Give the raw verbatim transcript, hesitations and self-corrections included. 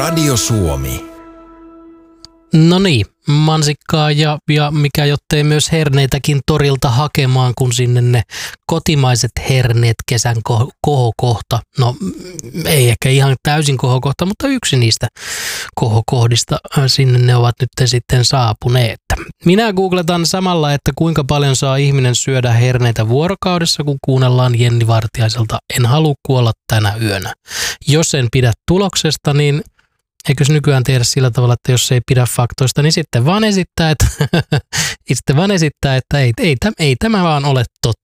Radio Suomi. No niin, mansikkaa ja, ja mikä jottei myös herneitäkin torilta hakemaan, kun sinne ne kotimaiset herneet kesän ko- kohokohta. No ei ehkä ihan täysin kohokohta, mutta yksi niistä kohokohdista sinne ne ovat nyt sitten saapuneet. Minä googletan samalla, että kuinka paljon saa ihminen syödä herneitä vuorokaudessa, kun kuunnellaan Jenni Vartiaiselta En halua kuolla tänä yönä. Jos en pidä tuloksesta, niin eikös nykyään tehdä sillä tavalla, että jos ei pidä faktoista, niin sitten vaan esittää, että, sitten vaan esittää, että ei, ei, ei tämä vaan ole totta.